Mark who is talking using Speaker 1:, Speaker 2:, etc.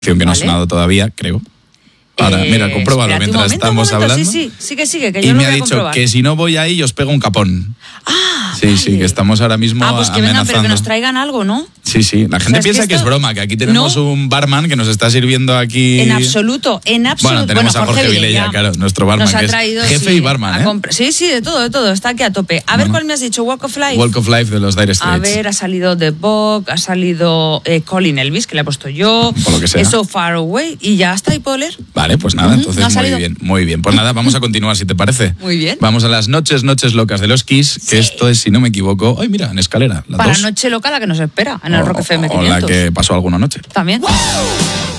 Speaker 1: que no ha sonado todavía, creo. Ahora, mira, compruébalo mientras estamos hablando.
Speaker 2: Sí, sigue, que yo
Speaker 1: y
Speaker 2: lo
Speaker 1: me
Speaker 2: voy
Speaker 1: ha
Speaker 2: a
Speaker 1: dicho
Speaker 2: comprobar.
Speaker 1: que si no voy ahí os pego un capón.
Speaker 2: Sí,
Speaker 1: vale. Sí, que estamos ahora mismo
Speaker 2: pues que
Speaker 1: amenazando.
Speaker 2: vengan, pero que nos traigan algo, ¿no?
Speaker 1: Sí, la gente piensa que es broma, que aquí tenemos un barman que nos está sirviendo aquí...
Speaker 2: En absoluto.
Speaker 1: Bueno, tenemos a Jorge Vilella, claro, nuestro barman,
Speaker 2: nos ha
Speaker 1: que
Speaker 2: traído,
Speaker 1: es jefe y barman, ¿eh?
Speaker 2: Sí, de todo, está aquí a tope. A ver, ¿cuál me has dicho? Walk of Life.
Speaker 1: Walk of Life de los Dire Straits.
Speaker 2: A ver, ha salido The Bog, ha salido Colin Elvis, que le he puesto yo.
Speaker 1: Por lo que sea.
Speaker 2: So Far Away, y ya está, ¿y puedo leer?
Speaker 1: Vale, pues nada, entonces muy bien. Pues nada, vamos a continuar, si te parece.
Speaker 2: Muy bien.
Speaker 1: Vamos a las noches locas de los Kiss, que esto es, si no me equivoco, hoy mira, en escalera.
Speaker 2: Para noche loca la que nos espera, en el Rock FM 500.
Speaker 1: O la que pasó alguna noche.
Speaker 2: También.